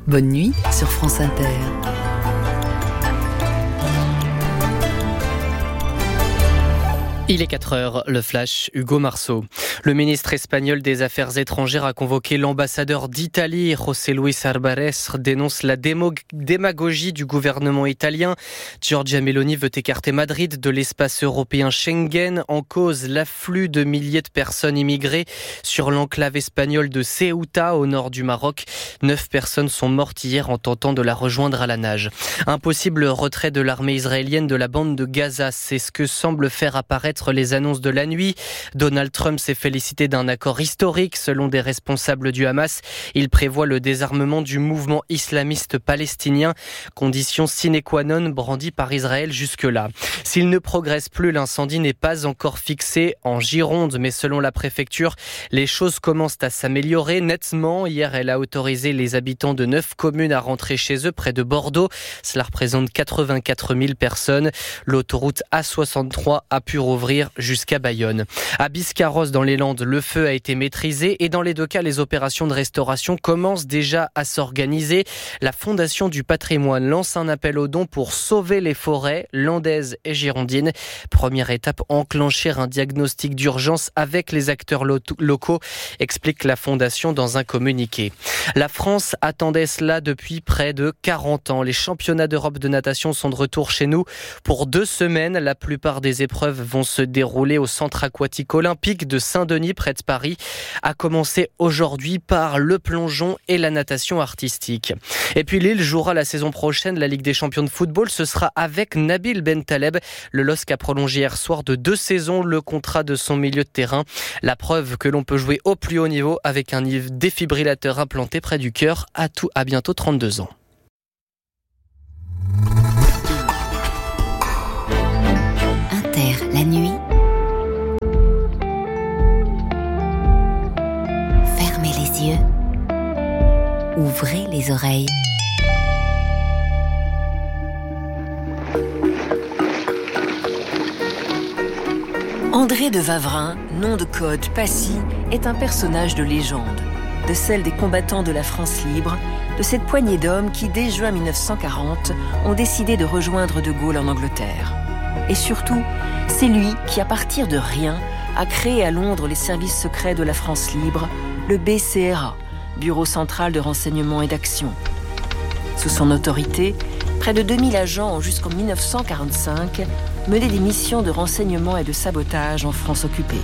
Bonne nuit sur France Inter. Il est 4h, le flash, Hugo Marceau. Le ministre espagnol des Affaires étrangères a convoqué l'ambassadeur d'Italie, José Luis Álvarez, dénonce la démagogie du gouvernement italien. Giorgia Meloni veut écarter Madrid de l'espace européen Schengen, en cause l'afflux de milliers de personnes immigrées sur l'enclave espagnole de Ceuta, au nord du Maroc. 9 personnes sont mortes hier en tentant de la rejoindre à la nage. Un possible retrait de l'armée israélienne de la bande de Gaza, c'est ce que semble faire apparaître les annonces de la nuit. Donald Trump s'est félicité d'un accord historique selon des responsables du Hamas. Il prévoit le désarmement du mouvement islamiste palestinien, condition sine qua non brandie par Israël jusque-là. S'il ne progresse plus, l'incendie n'est pas encore fixé en Gironde, mais selon la préfecture, les choses commencent à s'améliorer nettement. Hier, elle a autorisé les habitants de 9 communes à rentrer chez eux près de Bordeaux. Cela représente 84 000 personnes. L'autoroute A63 a pu rouvrir jusqu'à Bayonne. À Biscarrosse, dans les Landes, le feu a été maîtrisé et dans les deux cas, les opérations de restauration commencent déjà à s'organiser. La Fondation du patrimoine lance un appel aux dons pour sauver les forêts landaises et girondines. Première étape, enclencher un diagnostic d'urgence avec les acteurs locaux, explique la Fondation dans un communiqué. La France attendait cela depuis près de 40 ans. Les championnats d'Europe de natation sont de retour chez nous pour 2 semaines. La plupart des épreuves vont se déroulé au centre aquatique olympique de Saint-Denis près de Paris, a commencé aujourd'hui par le plongeon et la natation artistique. Et puis Lille jouera la saison prochaine la Ligue des champions de football. Ce sera avec Nabil Bentaleb. Le LOSC a prolongé hier soir de 2 saisons le contrat de son milieu de terrain. La preuve que l'on peut jouer au plus haut niveau avec un défibrillateur implanté près du cœur à bientôt 32 ans. La nuit, fermez les yeux, ouvrez les oreilles. André de Wavrin, nom de code Passy, est un personnage de légende, de celle des combattants de la France libre, de cette poignée d'hommes qui, dès juin 1940, ont décidé de rejoindre De Gaulle en Angleterre. Et surtout, c'est lui qui, à partir de rien, a créé à Londres les services secrets de la France libre, le BCRA, Bureau central de renseignement et d'action. Sous son autorité, près de 2000 agents ont jusqu'en 1945 mené des missions de renseignement et de sabotage en France occupée.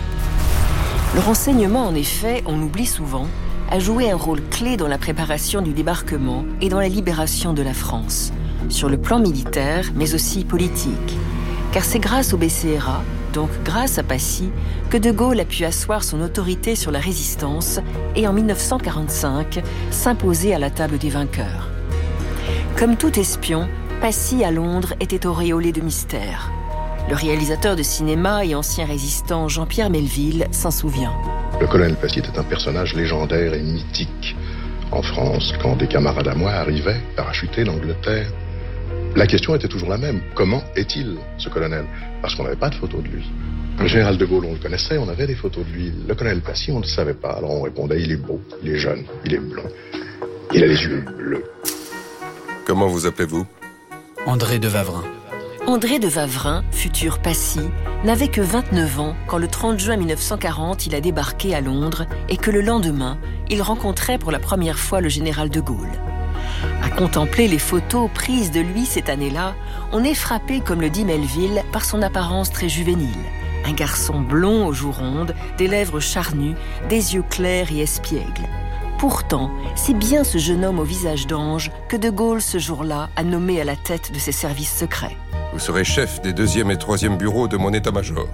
Le renseignement, en effet, on l'oublie souvent, a joué un rôle clé dans la préparation du débarquement et dans la libération de la France, sur le plan militaire, mais aussi politique. Car c'est grâce au BCRA, donc grâce à Passy, que De Gaulle a pu asseoir son autorité sur la résistance et en 1945 s'imposer à la table des vainqueurs. Comme tout espion, Passy à Londres était auréolé de mystère. Le réalisateur de cinéma et ancien résistant Jean-Pierre Melville s'en souvient. Le colonel Passy était un personnage légendaire et mythique. En France, quand des camarades à moi arrivaient, parachutés d'Angleterre, la question était toujours la même. Comment est-il, ce colonel ? Parce qu'on n'avait pas de photo de lui. Le général de Gaulle, on le connaissait, on avait des photos de lui. Le colonel Passy, on ne le savait pas. Alors on répondait, il est beau, il est jeune, il est blond. Il a les yeux bleus. Comment vous appelez-vous ? André de Wavrin. André de Wavrin, futur Passy, n'avait que 29 ans quand le 30 juin 1940, il a débarqué à Londres et que le lendemain, il rencontrait pour la première fois le général de Gaulle. À contempler les photos prises de lui cette année-là, on est frappé, comme le dit Melville, par son apparence très juvénile. Un garçon blond aux joues rondes, des lèvres charnues, des yeux clairs et espiègles. Pourtant, c'est bien ce jeune homme au visage d'ange que De Gaulle, ce jour-là, a nommé à la tête de ses services secrets. Vous serez chef des 2e et 3e bureaux de mon état-major.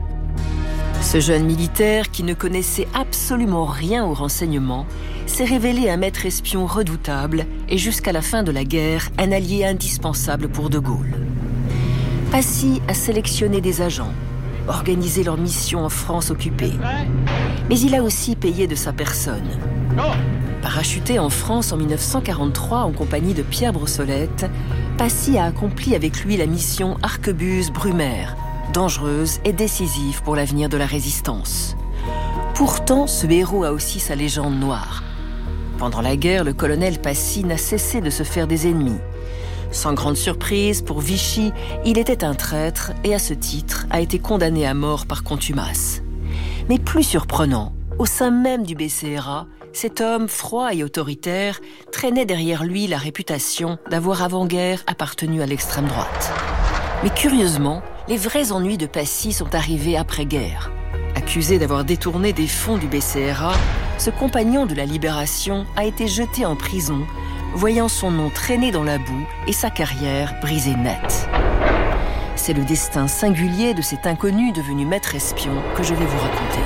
Ce jeune militaire, qui ne connaissait absolument rien au renseignement, s'est révélé un maître espion redoutable et jusqu'à la fin de la guerre, un allié indispensable pour De Gaulle. Passy a sélectionné des agents, organisé leur mission en France occupée. Mais il a aussi payé de sa personne. Parachuté en France en 1943 en compagnie de Pierre Brossolette, Passy a accompli avec lui la mission Arquebuse-Brumaire, dangereuse et décisive pour l'avenir de la résistance. Pourtant, ce héros a aussi sa légende noire. Pendant la guerre, le colonel Passy n'a cessé de se faire des ennemis. Sans grande surprise, pour Vichy, il était un traître et à ce titre a été condamné à mort par contumace. Mais plus surprenant, au sein même du BCRA, cet homme froid et autoritaire traînait derrière lui la réputation d'avoir avant-guerre appartenu à l'extrême droite. Mais curieusement, les vrais ennuis de Passy sont arrivés après-guerre. Accusé d'avoir détourné des fonds du BCRA, ce compagnon de la Libération a été jeté en prison, voyant son nom traîner dans la boue et sa carrière brisée net. C'est le destin singulier de cet inconnu devenu maître espion que je vais vous raconter.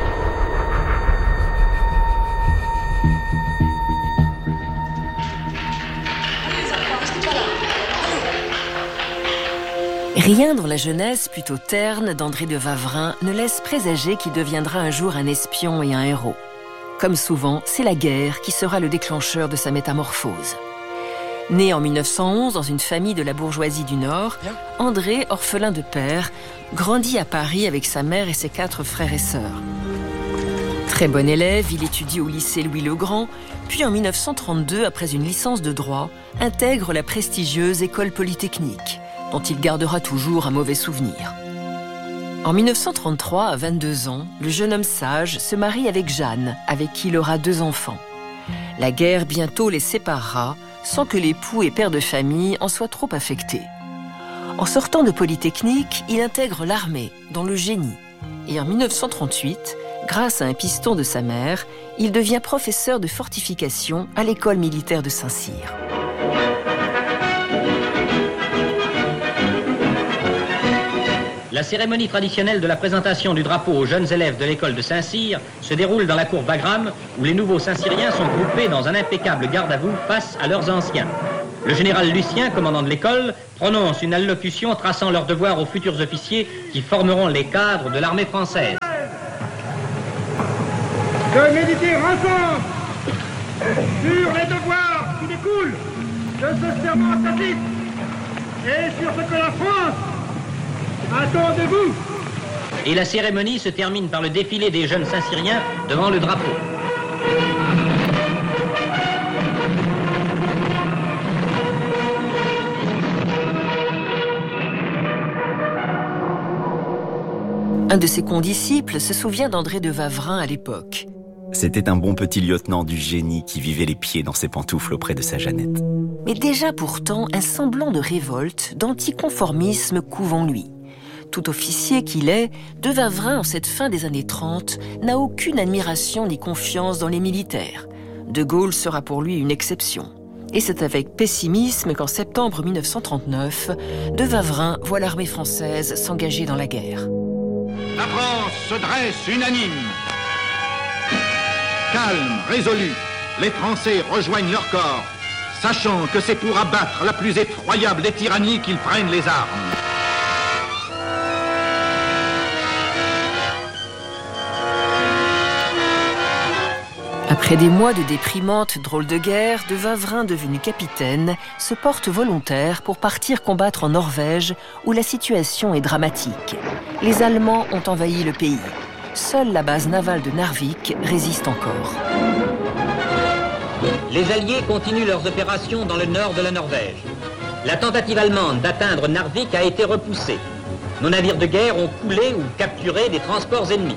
Rien dans la jeunesse plutôt terne d'André de Wavrin ne laisse présager qu'il deviendra un jour un espion et un héros. Comme souvent, c'est la guerre qui sera le déclencheur de sa métamorphose. Né en 1911 dans une famille de la bourgeoisie du Nord, André, orphelin de père, grandit à Paris avec sa mère et ses 4 frères et sœurs. Très bon élève, il étudie au lycée Louis-le-Grand, puis en 1932, après une licence de droit, intègre la prestigieuse École Polytechnique, dont il gardera toujours un mauvais souvenir. En 1933, à 22 ans, le jeune homme sage se marie avec Jeanne, avec qui il aura 2 enfants. La guerre bientôt les séparera, sans que l'époux et père de famille en soient trop affectés. En sortant de Polytechnique, il intègre l'armée, dans le génie. Et en 1938, grâce à un piston de sa mère, il devient professeur de fortification à l'école militaire de Saint-Cyr. La cérémonie traditionnelle de la présentation du drapeau aux jeunes élèves de l'école de Saint-Cyr se déroule dans la cour Wagram, où les nouveaux Saint-Cyriens sont groupés dans un impeccable garde-à-vous face à leurs anciens. Le général Lucien, commandant de l'école, prononce une allocution traçant leurs devoirs aux futurs officiers qui formeront les cadres de l'armée française. De méditer ensemble sur les devoirs qui découlent de ce serment tacite et sur ce que la France attend de vous. Et la cérémonie se termine par le défilé des jeunes Saint-Cyriens devant le drapeau. Un de ses condisciples se souvient d'André de Wavrin à l'époque. C'était un bon petit lieutenant du génie qui vivait les pieds dans ses pantoufles auprès de sa Jeannette. Mais déjà pourtant, un semblant de révolte, d'anticonformisme couve en lui. Tout officier qu'il est, de Wavrin, en cette fin des années 30, n'a aucune admiration ni confiance dans les militaires. De Gaulle sera pour lui une exception. Et c'est avec pessimisme qu'en septembre 1939, de Wavrin voit l'armée française s'engager dans la guerre. La France se dresse unanime. Calme, résolu, les Français rejoignent leur corps, sachant que c'est pour abattre la plus effroyable des tyrannies qu'ils prennent les armes. Après des mois de déprimantes drôles de guerre, de Wavrin, devenu capitaine, se porte volontaire pour partir combattre en Norvège, où la situation est dramatique. Les Allemands ont envahi le pays. Seule la base navale de Narvik résiste encore. Les Alliés continuent leurs opérations dans le nord de la Norvège. La tentative allemande d'atteindre Narvik a été repoussée. Nos navires de guerre ont coulé ou capturé des transports ennemis.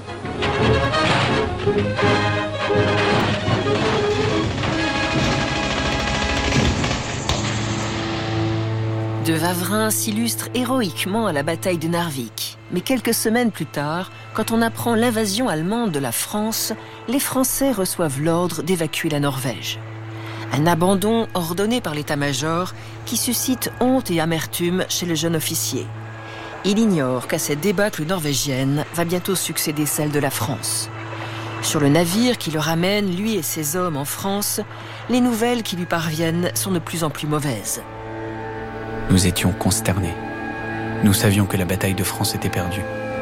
De Wavrin s'illustre héroïquement à la bataille de Narvik. Mais quelques semaines plus tard, quand on apprend l'invasion allemande de la France, les Français reçoivent l'ordre d'évacuer la Norvège. Un abandon ordonné par l'état-major qui suscite honte et amertume chez le jeune officier. Il ignore qu'à cette débâcle norvégienne va bientôt succéder celle de la France. Sur le navire qui le ramène, lui et ses hommes, en France, les nouvelles qui lui parviennent sont de plus en plus mauvaises. Nous étions consternés. Nous savions que la bataille de France était perdue.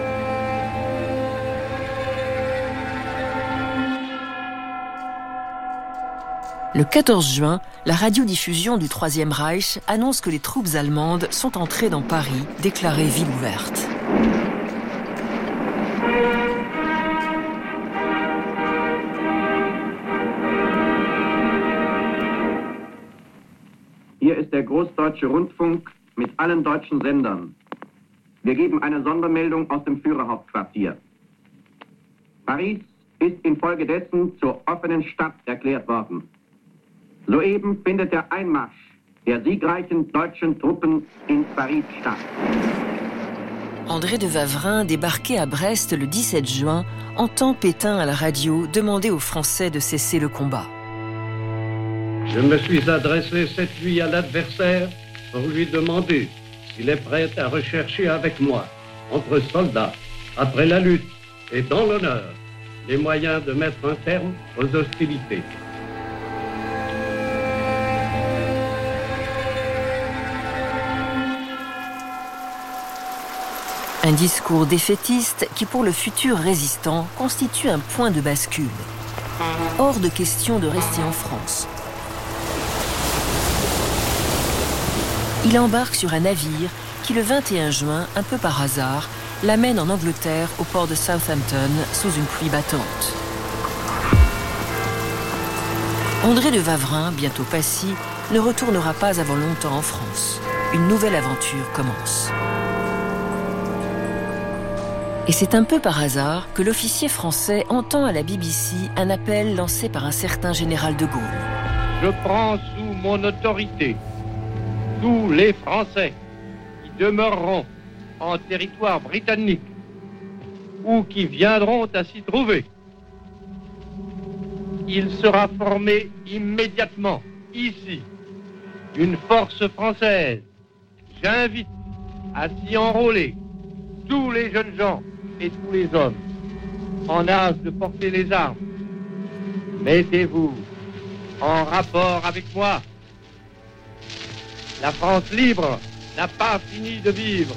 Le 14 juin, la radiodiffusion du Troisième Reich annonce que les troupes allemandes sont entrées dans Paris, déclarée ville ouverte. Hier ist der Großdeutsche Rundfunk mit allen deutschen Sendern. Wir geben eine Sondermeldung aus dem Führerhauptquartier. Paris ist infolgedessen zur offenen Stadt erklärt worden. Soeben findet der Einmarsch der siegreichen deutschen Truppen in Paris statt. André de Wavrin, débarqué à Brest le 17 juin, entend Pétain à la radio demander aux Français de cesser le combat. Je me suis adressé cette nuit à l'adversaire pour lui demander s'il est prêt à rechercher avec moi, entre soldats, après la lutte et dans l'honneur, les moyens de mettre un terme aux hostilités. Un discours défaitiste qui, pour le futur résistant, constitue un point de bascule. Hors de question de rester en France. Il embarque sur un navire qui, le 21 juin, un peu par hasard, l'amène en Angleterre au port de Southampton sous une pluie battante. André de Wavrin, bientôt Passy, ne retournera pas avant longtemps en France. Une nouvelle aventure commence. Et c'est un peu par hasard que l'officier français entend à la BBC un appel lancé par un certain général de Gaulle. Je prends sous mon autorité tous les Français qui demeureront en territoire britannique ou qui viendront à s'y trouver. Il sera formé immédiatement, ici, une force française. J'invite à s'y enrôler tous les jeunes gens et tous les hommes en âge de porter les armes. Mettez-vous en rapport avec moi. La France libre n'a pas fini de vivre.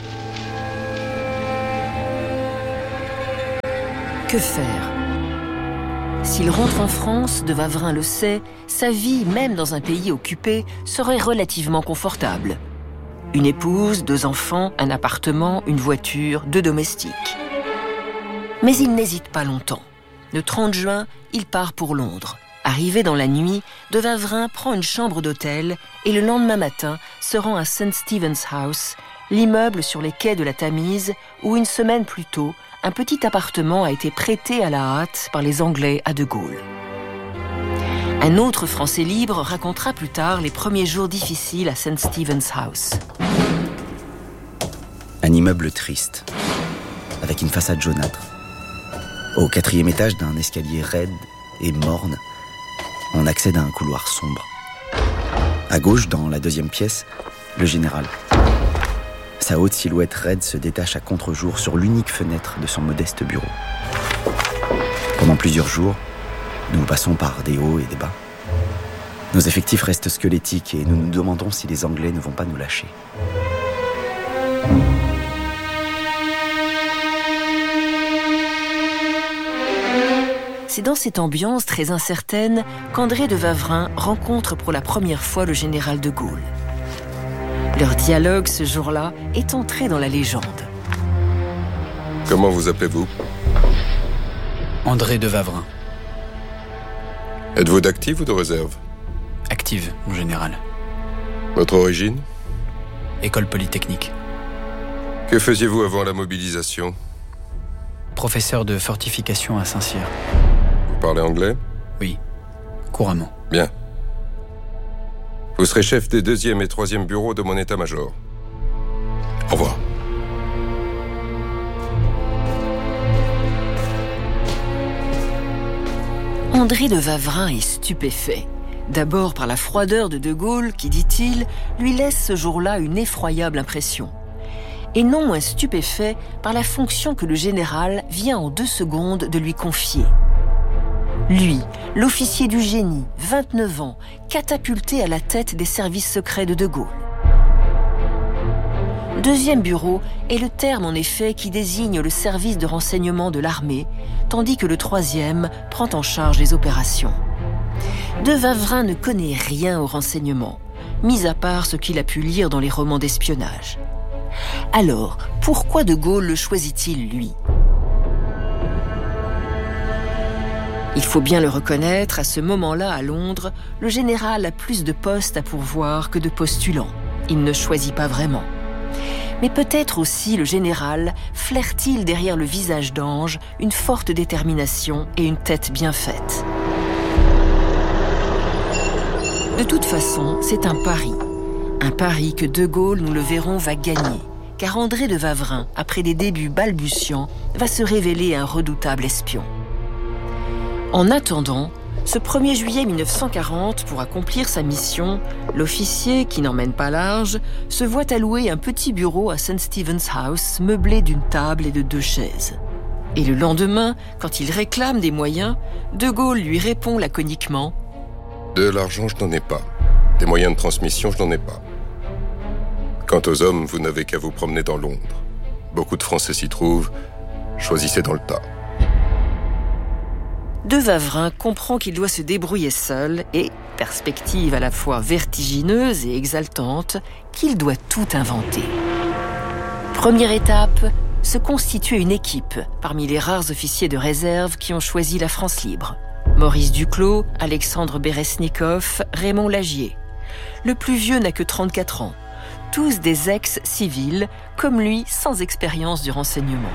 Que faire ? S'il rentre en France, de Wavrin le sait, sa vie, même dans un pays occupé, serait relativement confortable. Une épouse, 2 enfants, un appartement, une voiture, 2 domestiques. Mais il n'hésite pas longtemps. Le 30 juin, il part pour Londres. Arrivé dans la nuit, de Wavrin prend une chambre d'hôtel et le lendemain matin se rend à St. Stephen's House, l'immeuble sur les quais de la Tamise où une semaine plus tôt, un petit appartement a été prêté à la hâte par les Anglais à De Gaulle. Un autre Français libre racontera plus tard les premiers jours difficiles à St. Stephen's House. Un immeuble triste, avec une façade jaunâtre. Au 4e étage d'un escalier raide et morne, on accède à un couloir sombre. À gauche, dans la 2e pièce, le général. Sa haute silhouette raide se détache à contre-jour sur l'unique fenêtre de son modeste bureau. Pendant plusieurs jours, nous passons par des hauts et des bas. Nos effectifs restent squelettiques et nous nous demandons si les Anglais ne vont pas nous lâcher. C'est dans cette ambiance très incertaine qu'André de Wavrin rencontre pour la première fois le général de Gaulle. Leur dialogue ce jour-là est entré dans la légende. Comment vous appelez-vous ? André de Wavrin. Êtes-vous d'active ou de réserve ? Active, mon général. Votre origine ? École polytechnique. Que faisiez-vous avant la mobilisation ? Professeur de fortification à Saint-Cyr. Vous parlez anglais ? Oui, couramment. Bien. Vous serez chef des 2e et 3e bureaux de mon état-major. Au revoir. André de Wavrin est stupéfait. D'abord par la froideur de Gaulle qui, dit-il, lui laisse ce jour-là une effroyable impression. Et non moins stupéfait par la fonction que le général vient en 2 secondes de lui confier. Lui, l'officier du génie, 29 ans, catapulté à la tête des services secrets de Gaulle. 2e bureau est le terme en effet qui désigne le service de renseignement de l'armée, tandis que le 3e prend en charge les opérations. De Wavrin ne connaît rien au renseignement, mis à part ce qu'il a pu lire dans les romans d'espionnage. Alors, pourquoi De Gaulle le choisit-il, lui ? Il faut bien le reconnaître, à ce moment-là, à Londres, le général a plus de postes à pourvoir que de postulants. Il ne choisit pas vraiment. Mais peut-être aussi le général flaire-t-il derrière le visage d'ange une forte détermination et une tête bien faite. De toute façon, c'est un pari. Un pari que De Gaulle, nous le verrons, va gagner. Car André de Wavrin, après des débuts balbutiants, va se révéler un redoutable espion. En attendant, ce 1er juillet 1940, pour accomplir sa mission, l'officier, qui n'emmène pas large, se voit allouer un petit bureau à St. Stephen's House, meublé d'une table et de 2 chaises. Et le lendemain, quand il réclame des moyens, De Gaulle lui répond laconiquement « De l'argent, je n'en ai pas. Des moyens de transmission, je n'en ai pas. Quant aux hommes, vous n'avez qu'à vous promener dans Londres. Beaucoup de Français s'y trouvent. Choisissez dans le tas. » De Wavrin comprend qu'il doit se débrouiller seul et, perspective à la fois vertigineuse et exaltante, qu'il doit tout inventer. Première étape, se constituer une équipe parmi les rares officiers de réserve qui ont choisi la France libre. Maurice Duclos, Alexandre Beresnikov, Raymond Lagier. Le plus vieux n'a que 34 ans. Tous des ex-civils, comme lui, sans expérience du renseignement.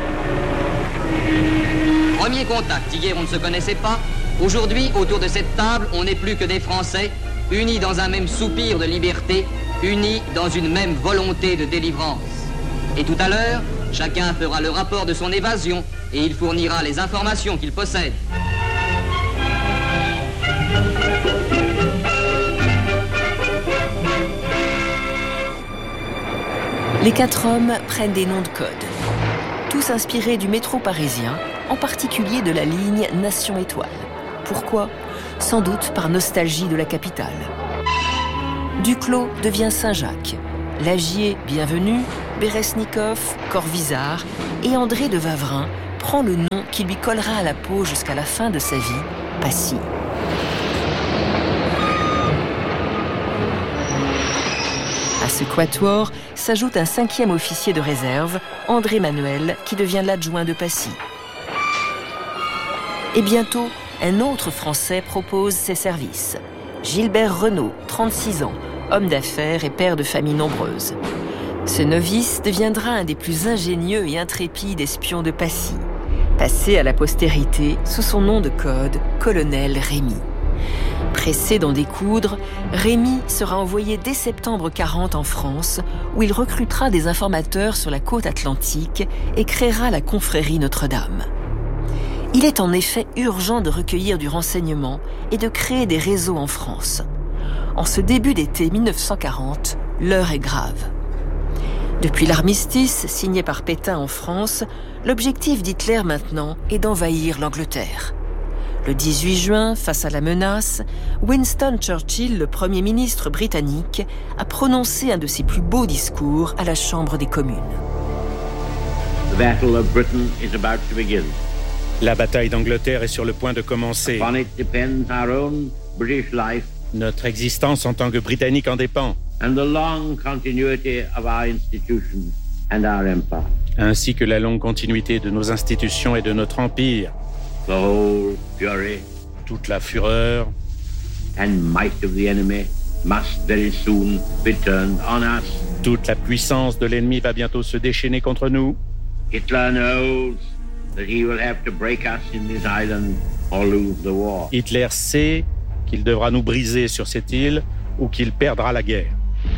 Premier contact, hier on ne se connaissait pas. Aujourd'hui, autour de cette table, on n'est plus que des Français, unis dans un même soupir de liberté, unis dans une même volonté de délivrance. Et tout à l'heure, chacun fera le rapport de son évasion et il fournira les informations qu'il possède. Les 4 hommes prennent des noms de code. Tous inspirés du métro parisien, en particulier de la ligne Nation-Étoile. Pourquoi ? Sans doute par nostalgie de la capitale. Duclos devient Saint-Jacques, Lagier, Bienvenu, Beresnikov, Corvisart et André de Wavrin prend le nom qui lui collera à la peau jusqu'à la fin de sa vie, Passy. À ce quatuor s'ajoute un 5e officier de réserve, André Manuel, qui devient l'adjoint de Passy. Et bientôt, un autre Français propose ses services. Gilbert Renaud, 36 ans, homme d'affaires et père de famille nombreuse. Ce novice deviendra un des plus ingénieux et intrépides espions de Passy, passé à la postérité sous son nom de code, colonel Rémy. Pressé d'en découdre, Rémy sera envoyé dès septembre 40 en France, où il recrutera des informateurs sur la côte atlantique et créera la confrérie Notre-Dame. Il est en effet urgent de recueillir du renseignement et de créer des réseaux en France. En ce début d'été 1940, l'heure est grave. Depuis l'armistice signé par Pétain en France, l'objectif d'Hitler maintenant est d'envahir l'Angleterre. Le 18 juin, face à la menace, Winston Churchill, le Premier ministre britannique, a prononcé un de ses plus beaux discours à la Chambre des communes. The Battle of Britain is about to begin. La bataille d'Angleterre est sur le point de commencer. Upon it depends our own British life. Notre existence en tant que Britannique en dépend. And the long continuity of our institutions and our empire. Ainsi que la longue continuité de nos institutions et de notre empire. The whole fury, toute la fureur and might of the enemy must very soon be turned on us. Toute la puissance de l'ennemi va bientôt se déchaîner contre nous. Hitler knows that he will have to break us in this island or lose the war. Hitler sait qu'il devra nous briser sur cette île ou qu'il perdra la guerre.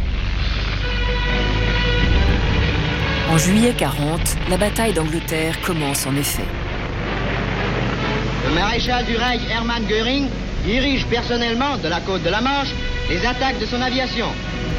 En juillet 40, la bataille d'Angleterre commence en effet. Le maréchal du Reich Hermann Göring dirige personnellement de la côte de la Manche les attaques de son aviation.